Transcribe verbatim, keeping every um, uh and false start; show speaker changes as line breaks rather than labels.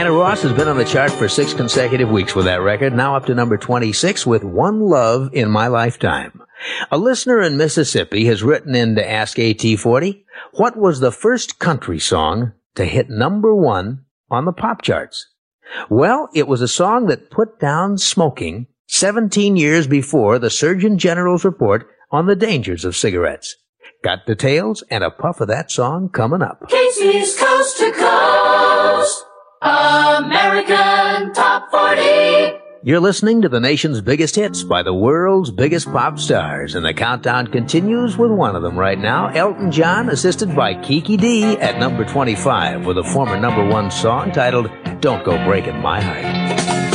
Diana Ross has been on the chart for six consecutive weeks with that record, now up to number twenty-six with One Love in My Lifetime. A listener in Mississippi has written in to Ask A T forty, what was the first country song to hit number one on the pop charts? Well, it was a song that put down smoking seventeen years before the Surgeon General's report on the dangers of cigarettes. Got details and a puff of that song coming up.
Casey's Coast to Coast American Top forty.
You're listening to the nation's biggest hits by the world's biggest pop stars, and the countdown continues with one of them right now, Elton John, assisted by Kiki D at number twenty-five with a former number one song titled Don't Go Breaking My Heart.